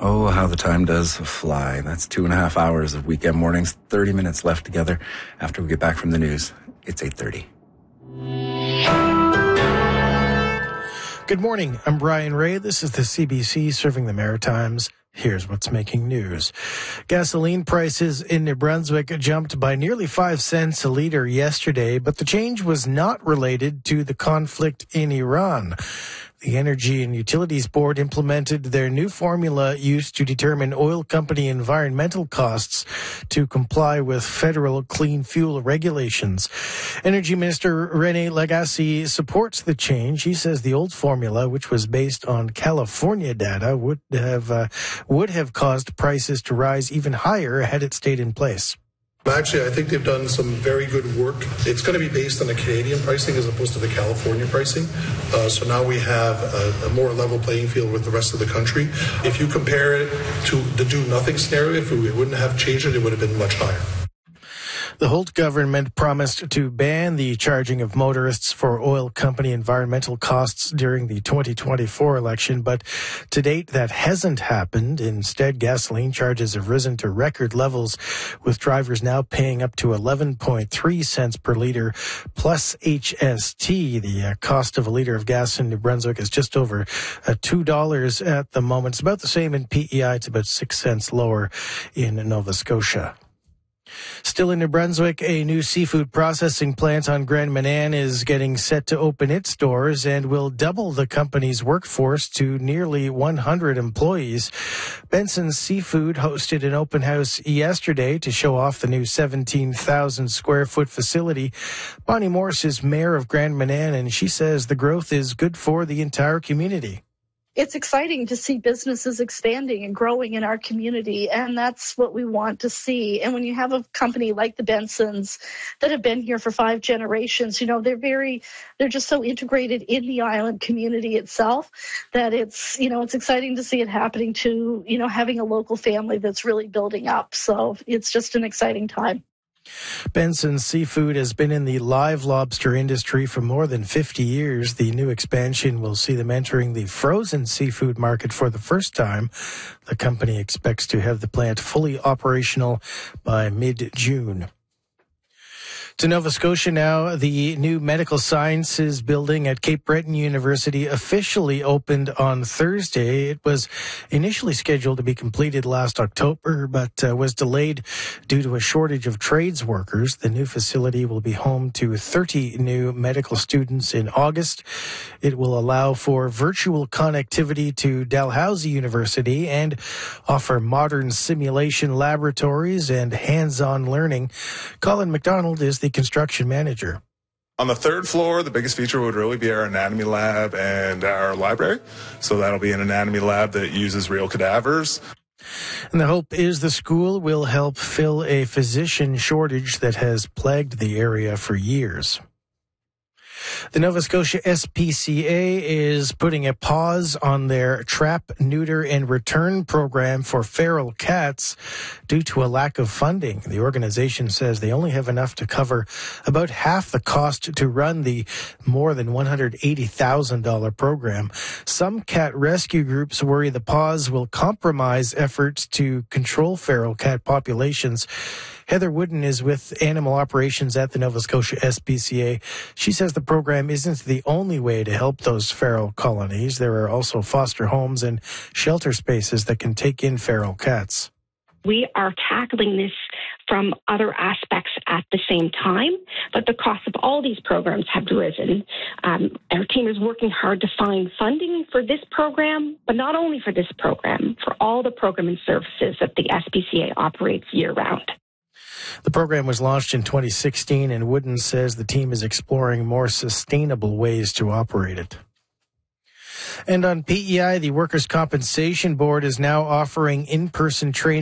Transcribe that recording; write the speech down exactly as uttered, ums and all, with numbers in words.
Oh, how the time does fly. That's two and a half hours of weekend mornings, thirty minutes left together after we get back from the news. It's eight thirty. Good morning. I'm Brian Ray. This is the C B C serving the Maritimes. Here's what's making news. Gasoline prices in New Brunswick jumped by nearly five cents a litre yesterday, but the change was not related to the conflict in Iran. The Energy and Utilities Board implemented their new formula used to determine oil company environmental costs to comply with federal clean fuel regulations. Energy Minister René Lagacé supports the change. He says the old formula, which was based on California data, would have uh, would have caused prices to rise even higher had it stayed in place. Actually, I think they've done some very good work. It's going to be based on the Canadian pricing as opposed to the California pricing. Uh, so now we have a, a more level playing field with the rest of the country. If you compare it to the do-nothing scenario, if we wouldn't have changed it, it would have been much higher. The Holt government promised to ban the charging of motorists for oil company environmental costs during the twenty twenty-four election, but to date that hasn't happened. Instead, gasoline charges have risen to record levels, with drivers now paying up to eleven point three cents per litre plus H S T. The uh, cost of a litre of gas in New Brunswick is just over uh, two dollars at the moment. It's about the same in P E I. It's about six cents lower in Nova Scotia. Still in New Brunswick, a new seafood processing plant on Grand Manan is getting set to open its doors and will double the company's workforce to nearly one hundred employees. Benson Seafood hosted an open house yesterday to show off the new seventeen thousand square foot facility. Bonnie Morse is mayor of Grand Manan, and she says the growth is good for the entire community. It's exciting to see businesses expanding and growing in our community, and that's what we want to see. And when you have a company like the Bensons that have been here for five generations, you know, they're very, they're just so integrated in the island community itself that it's, you know, it's exciting to see it happening to, you know, having a local family that's really building up. So it's just an exciting time. Benson Seafood has been in the live lobster industry for more than fifty years. The new expansion will see them entering the frozen seafood market for the first time. The company expects to have the plant fully operational by mid-June. To Nova Scotia now, the new medical sciences building at Cape Breton University officially opened on Thursday. It was initially scheduled to be completed last October, but uh, was delayed due to a shortage of trades workers. The new facility will be home to thirty new medical students in August. It will allow for virtual connectivity to Dalhousie University and offer modern simulation laboratories and hands-on learning. Colin McDonald is the construction manager. On the third floor, the biggest feature would really be our anatomy lab and our library. So that'll be an anatomy lab that uses real cadavers. And the hope is the school will help fill a physician shortage that has plagued the area for years. The Nova Scotia S P C A is putting a pause on their trap, neuter, and return program for feral cats due to a lack of funding. The organization says they only have enough to cover about half the cost to run the more than one hundred eighty thousand dollars program. Some cat rescue groups worry the pause will compromise efforts to control feral cat populations. Heather Wooden is with Animal Operations at the Nova Scotia S P C A. She says the program isn't the only way to help those feral colonies. There are also foster homes and shelter spaces that can take in feral cats. We are tackling this from other aspects at the same time, but the cost of all these programs have risen. Um, our team is working hard to find funding for this program, but not only for this program, for all the program and services that the S P C A operates year-round. The program was launched in twenty sixteen, and Wooden says the team is exploring more sustainable ways to operate it. And on P E I, the Workers' Compensation Board is now offering in-person training